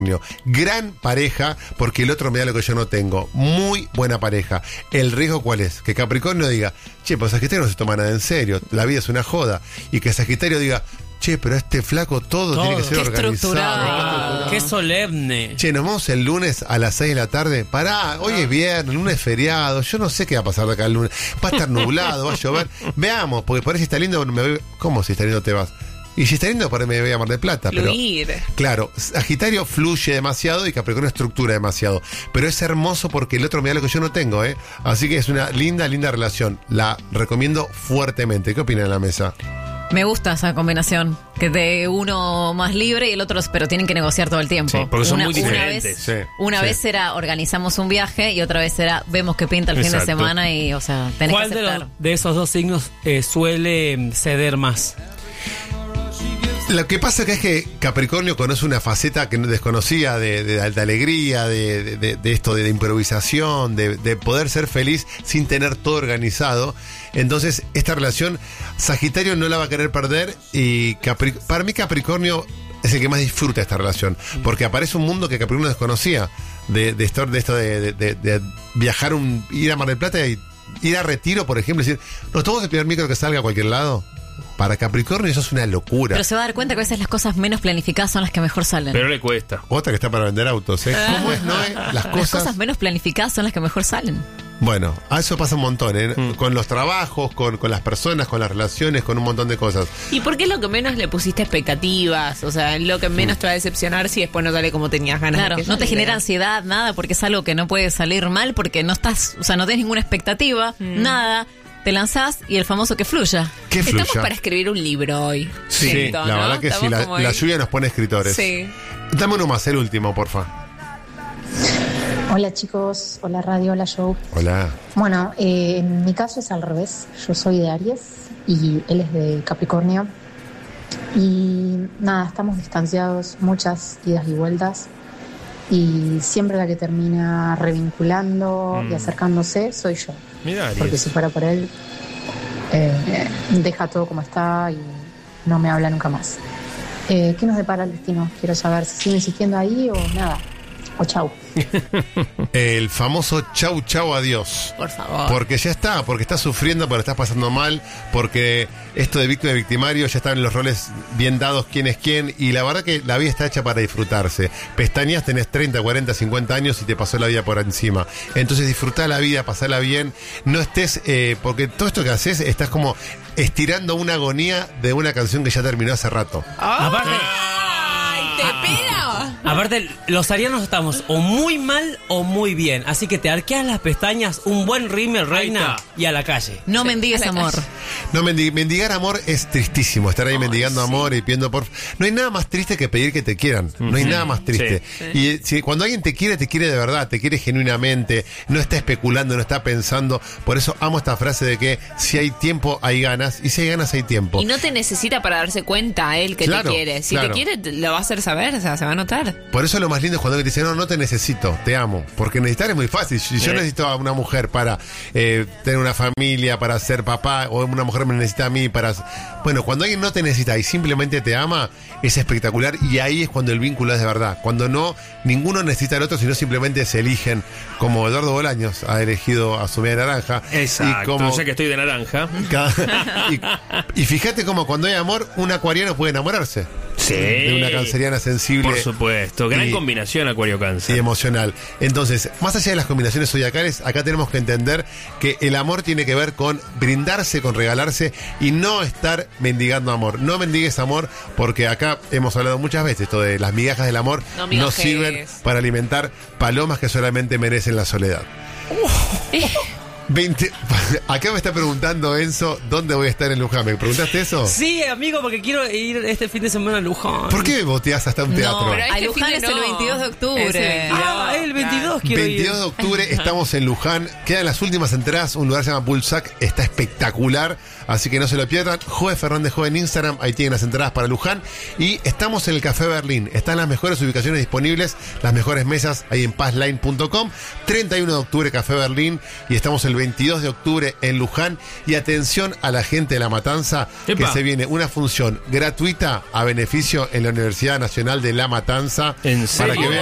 Gran pareja, porque el otro me da lo que yo no tengo. Muy buena pareja. ¿El riesgo cuál es? Que Capricornio diga, che, pues Sagitario no se toma nada en serio, la vida es una joda. Y que Sagitario diga, che, pero este flaco todo tiene que ser organizado. Qué solemne. Che, nos vamos el lunes a las 6 de la tarde. Pará, hoy es viernes, el lunes es feriado. Yo no sé qué va a pasar de acá el lunes. Va a estar nublado, va a llover. Veamos, porque por ahí si está lindo, me voy. ¿Cómo si está lindo te vas? Y si está lindo, por ahí me voy a Mar del Plata. Fluir. Pero, claro, Sagitario fluye demasiado y Capricornio estructura demasiado. Pero es hermoso porque el otro me da lo que yo no tengo, ¿eh? Así que es una linda relación. La recomiendo fuertemente. ¿Qué opinan en la mesa? Me gusta esa combinación, que de uno más libre y el otro, pero tienen que negociar todo el tiempo. Sí, porque son muy diferentes. Una vez era organizamos un viaje y otra vez era vemos qué pinta el fin de semana y, o sea, tenés que aceptar. ¿Cuál de esos dos signos suele ceder más? Lo que pasa que es que Capricornio conoce una faceta que no desconocía de alta alegría, de esto de improvisación, de poder ser feliz sin tener todo organizado. Entonces, esta relación, Sagitario no la va a querer perder y para mí Capricornio es el que más disfruta esta relación, porque aparece un mundo que Capricornio desconocía, de viajar, ir a Mar del Plata y ir a Retiro, por ejemplo, y decir, ¿nos tomamos el primer micro que salga a cualquier lado? Para Capricornio eso es una locura. Pero se va a dar cuenta que a veces las cosas menos planificadas son las que mejor salen. Pero le cuesta. Otra que está para vender autos, ¿eh? ¿Cómo es, Noé? Las cosas menos planificadas son las que mejor salen. Bueno, a eso pasa un montón, ¿eh? Con los trabajos, con las personas, con las relaciones, con un montón de cosas. ¿Y por qué es lo que menos le pusiste expectativas? O sea, lo que menos te va a decepcionar si después no sale como tenías ganas. Claro, de que no te saliera. genera ansiedad, nada, porque es algo que no puede salir mal, porque no estás, o sea, no tenés ninguna expectativa, nada. Te lanzás y el famoso que fluya. ¿Qué fluya? Estamos para escribir un libro hoy. Sí, Siento, la ¿no? verdad que sí, Estamos la lluvia nos pone escritores. Sí. Dame uno más, el último, porfa. Hola chicos, hola radio, hola show. Hola. Bueno, en mi caso es al revés. Yo soy de Aries y él es de Capricornio. Y nada, estamos distanciados, muchas idas y vueltas. Y siempre la que termina revinculando y acercándose soy yo. Mira, Aries. Porque si fuera por él, deja todo como está y no me habla nunca más. ¿Qué nos depara el destino? Quiero saber si sigo insistiendo ahí o nada. O chau. El famoso chau, chau, adiós. Por favor. Porque ya está, porque estás sufriendo, porque estás pasando mal, porque esto de víctima y victimario ya están los roles bien dados, quién es quién, y la verdad que la vida está hecha para disfrutarse. Pestañas, tenés 30, 40, 50 años y te pasó la vida por encima. Entonces disfrutá la vida, pasala bien, no estés, porque todo esto que haces, estás como estirando una agonía de una canción que ya terminó hace rato. Aparte, ¡Ay, te pega! aparte, los arianos estamos o muy mal o muy bien. Así que te arqueas las pestañas, un buen rímel, reina, y a la calle. No Sí, mendigues a la amor. calle. No, mendigar amor es tristísimo. Estar ahí mendigando amor y pidiendo por... No hay nada más triste que pedir que te quieran. No hay nada más triste. Y cuando alguien te quiere de verdad, te quiere genuinamente, no está especulando, no está pensando. Por eso amo esta frase de que si hay tiempo, hay ganas. Y si hay ganas, hay tiempo. Y no te necesita para darse cuenta él que Claro, te quiere. Si claro. te quiere, lo va a hacer saber, o sea, se va a notar. Por eso lo más lindo es cuando alguien te dice, no te necesito, te amo. Porque necesitar es muy fácil. Si yo necesito a una mujer para tener una familia, para ser papá, o una mujer me necesita a mí para... Bueno, cuando alguien no te necesita y simplemente te ama, es espectacular. Y ahí es cuando el vínculo es de verdad. Cuando no, ninguno necesita al otro, sino simplemente se eligen. Como Eduardo Bolaños ha elegido a su media naranja. Exacto, Y como ya que estoy de naranja. y fíjate como cuando hay amor, un acuariano puede enamorarse. Sí. De una canceriana sensible. Por supuesto, gran Y- combinación Acuario-Cáncer. Y emocional. Entonces, más allá de las combinaciones zodiacales, acá tenemos que entender que el amor tiene que ver con brindarse, con regalarse y no estar mendigando amor. No mendigues amor, porque acá hemos hablado muchas veces esto de las migajas del amor No no migajes. sirven para alimentar palomas que solamente merecen la soledad. 20. Acá me está preguntando Enzo, ¿dónde voy a estar en Luján? ¿Me preguntaste eso? Sí, amigo, porque quiero ir este fin de semana a Luján. ¿Por qué boteás hasta un teatro? pero A Luján fin es de el no. 22 de octubre. Es el 22. Ah, el 22 quiero 22 de ir. octubre estamos en Luján. Quedan las últimas entradas. Un lugar se llama Bullsack. Está espectacular. Así que no se lo pierdan. Joe Fernández Joe en Instagram. Ahí tienen las entradas para Luján. Y estamos en el Café Berlín. Están las mejores ubicaciones disponibles. Las mejores mesas ahí en pazline.com. 31 de octubre Café Berlín. Y estamos el 22 de octubre en Luján. Y atención a la gente de La Matanza, Epa. que se viene una función gratuita a beneficio en la Universidad Nacional de La Matanza. ¿En Para que serio? vean